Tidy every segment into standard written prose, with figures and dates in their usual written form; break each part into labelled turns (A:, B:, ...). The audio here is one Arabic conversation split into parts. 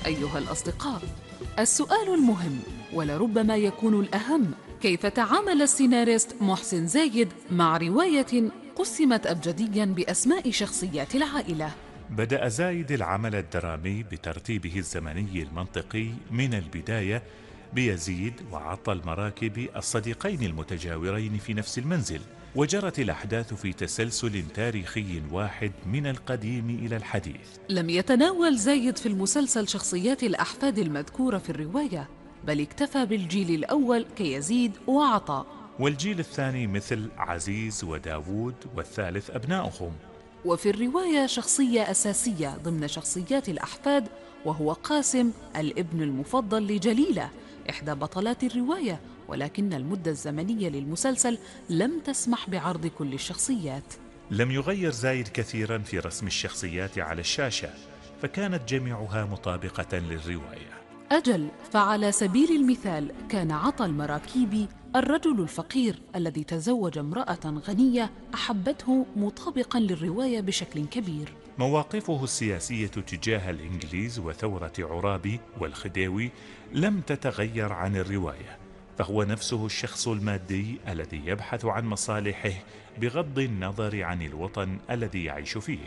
A: أيها الأصدقاء، السؤال المهم ولربما يكون الأهم: كيف تعامل السيناريست محسن زايد مع رواية قسمت أبجدياً بأسماء شخصيات العائلة؟
B: بدأ زايد العمل الدرامي بترتيبه الزمني المنطقي من البداية بيزيد وعطا المراكبي الصديقين المتجاورين في نفس المنزل، وجرت الأحداث في تسلسل تاريخي واحد من القديم إلى الحديث.
A: لم يتناول زايد في المسلسل شخصيات الأحفاد المذكورة في الرواية، بل اكتفى بالجيل الأول كيزيد وعطاء،
B: والجيل الثاني مثل عزيز وداوود، والثالث أبنائهم.
A: وفي الرواية شخصية أساسية ضمن شخصيات الأحفاد، وهو قاسم الابن المفضل لجليلة إحدى بطلات الرواية، ولكن المدة الزمنية للمسلسل لم تسمح بعرض كل الشخصيات.
B: لم يغير زايد كثيرا في رسم الشخصيات على الشاشة، فكانت جميعها مطابقة للرواية.
A: أجل، فعلى سبيل المثال كان عطا المراكيبي الرجل الفقير الذي تزوج امرأة غنية أحبته مطابقا للرواية بشكل كبير.
B: مواقفه السياسية تجاه الإنجليز وثورة عرابي والخديوي لم تتغير عن الرواية، فهو نفسه الشخص المادي الذي يبحث عن مصالحه بغض النظر عن الوطن الذي يعيش فيه.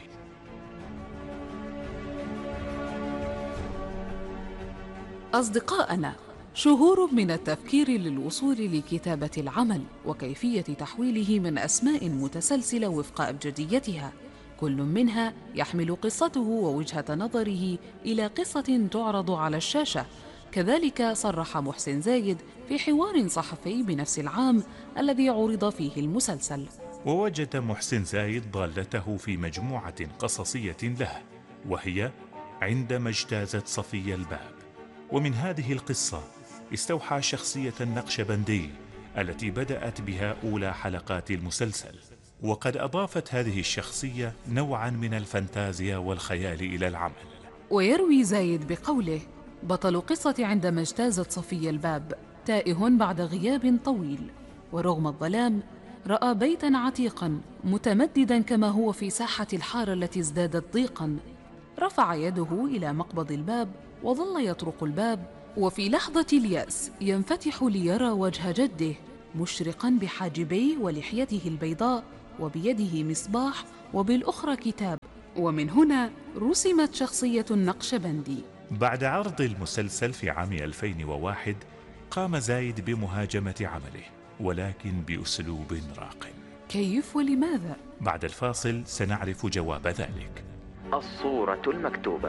A: أصدقائنا، شهور من التفكير للوصول لكتابة العمل وكيفية تحويله من أسماء متسلسلة وفق أبجديتها، كل منها يحمل قصته ووجهة نظره إلى قصة تعرض على الشاشة. كذلك صرح محسن زايد في حوار صحفي بنفس العام الذي عرض فيه المسلسل.
B: ووجد محسن زايد ضالته في مجموعة قصصية له، وهي عندما اجتازت صفي الباب. ومن هذه القصة استوحى شخصية النقشبندي التي بدأت بها أولى حلقات المسلسل، وقد أضافت هذه الشخصية نوعا من الفانتازيا والخيال إلى العمل.
A: ويروي زايد بقوله: بطل قصة عندما اجتازت صفي الباب تائه بعد غياب طويل، ورغم الظلام رأى بيتا عتيقا متمددا كما هو في ساحة الحارة التي ازدادت ضيقا. رفع يده إلى مقبض الباب وظل يطرق الباب، وفي لحظة اليأس ينفتح ليرى وجه جده مشرقا بحاجبيه ولحيته البيضاء، وبيده مصباح وبالأخرى كتاب. ومن هنا رسمت شخصية النقشبندي.
B: بعد عرض المسلسل في عام 2001 قام زايد بمهاجمة عمله، ولكن بأسلوب راق.
A: كيف ولماذا؟
B: بعد الفاصل سنعرف جواب ذلك.
C: الصورة المكتوبة.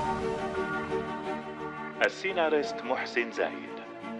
B: السيناريست محسن زايد.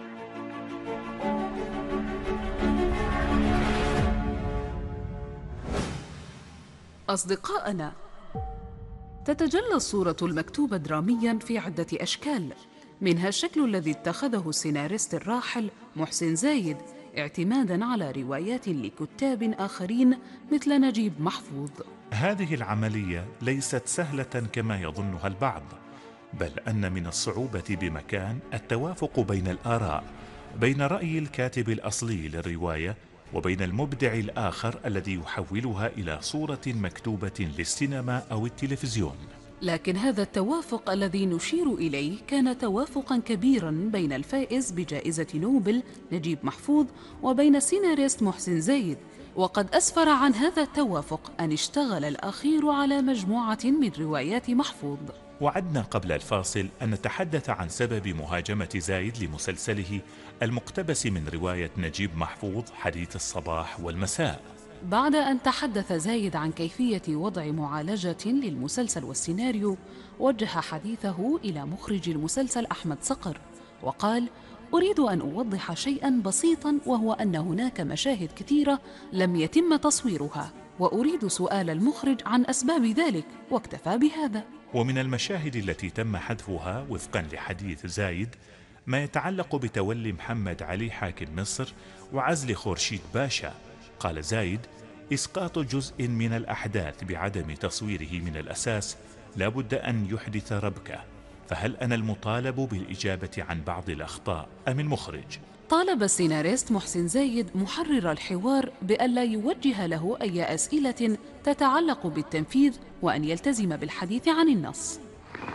A: أصدقائنا، تتجلى الصورة المكتوبة درامياً في عدة أشكال، منها الشكل الذي اتخذه السيناريست الراحل محسن زايد اعتماداً على روايات لكتاب آخرين مثل نجيب محفوظ.
B: هذه العملية ليست سهلة كما يظنها البعض، بل أن من الصعوبة بمكان التوافق بين الآراء، بين رأي الكاتب الأصلي للرواية وبين المبدع الآخر الذي يحولها إلى صورة مكتوبة للسينما أو التلفزيون.
A: لكن هذا التوافق الذي نشير إليه كان توافقاً كبيراً بين الفائز بجائزة نوبل نجيب محفوظ وبين السيناريست محسن زايد، وقد أسفر عن هذا التوافق أن اشتغل الأخير على مجموعة من روايات محفوظ.
B: وعدنا قبل الفاصل أن نتحدث عن سبب مهاجمة زايد لمسلسله المقتبس من رواية نجيب محفوظ حديث الصباح والمساء.
A: بعد أن تحدث زايد عن كيفية وضع معالجة للمسلسل والسيناريو، وجه حديثه إلى مخرج المسلسل أحمد صقر وقال: أريد أن أوضح شيئاً بسيطاً، وهو أن هناك مشاهد كثيرة لم يتم تصويرها، وأريد سؤال المخرج عن أسباب ذلك، واكتفى بهذا.
B: ومن المشاهد التي تم حذفها وفقا لحديث زايد ما يتعلق بتولي محمد علي حاكم مصر وعزل خورشيد باشا. قال زايد: إسقاط جزء من الأحداث بعدم تصويره من الأساس لابد أن يحدث ربكة، فهل أنا المطالب بالإجابة عن بعض الأخطاء أم المخرج؟
A: طالب السيناريست محسن زايد محرر الحوار بألا يوجه له أي أسئلة تتعلق بالتنفيذ، وأن يلتزم بالحديث عن النص.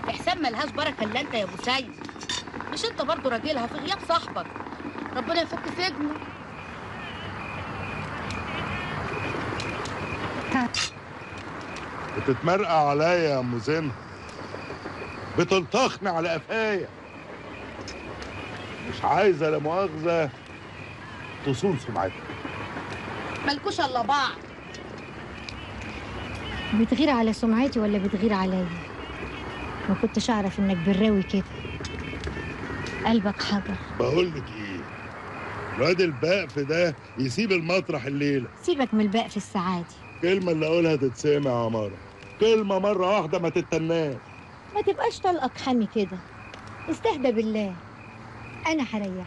D: إحسان ملهاش بركة إلا أنت يا أبو سيد. مش أنت برضو راجلها في غياب صاحبك؟ ربنا يفك سجنه.
E: بتتمرقع عليا يا ام زين، بتلطخني على قفايا. مش عايزه لا مؤاخذه تصون سمعتك.
D: مالكوش الا بعض.
F: بتغير على سمعتي ولا بتغير عليا؟ ما كنتش اعرف انك براوي كده، قلبك حجر.
E: بقول لك ايه، الواد البقف ده يسيب المطرح الليله.
F: سيبك من الباقي في السعادة.
E: كلمه اللي اقولها تتسمع يا عماره، كلمه مره واحده ما تتناش.
F: ما تبقاش طلقك حامي كده، استهدى بالله. انا هريحك.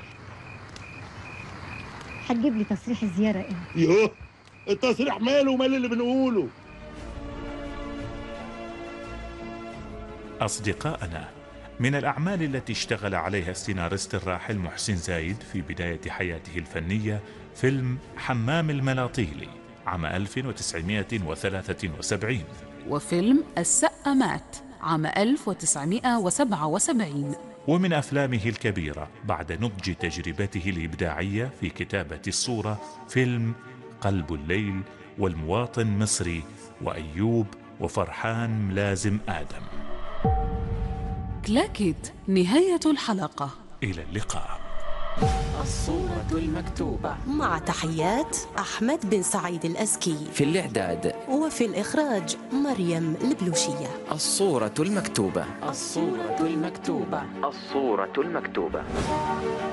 F: هتجيب لي تصريح الزياره ايه؟
E: يوه، التصريح ماله ومال اللي بنقوله.
B: أصدقائنا، من الأعمال التي اشتغل عليها السيناريست الراحل محسن زايد في بداية حياته الفنية فيلم حمام الملاطيلي عام 1973،
A: وفيلم السقامات عام 1977.
B: ومن أفلامه الكبيرة بعد نضج تجربته الإبداعية في كتابة الصورة فيلم قلب الليل والمواطن مصري وأيوب وفرحان ملازم آدم.
A: كلاكيت، نهاية الحلقة.
B: إلى اللقاء.
G: الصورة المكتوبة،
H: مع تحيات أحمد بن سعيد الأزكي،
G: في الإعداد
H: وفي الإخراج مريم البلوشية.
G: الصورة المكتوبة.
C: الصورة المكتوبة.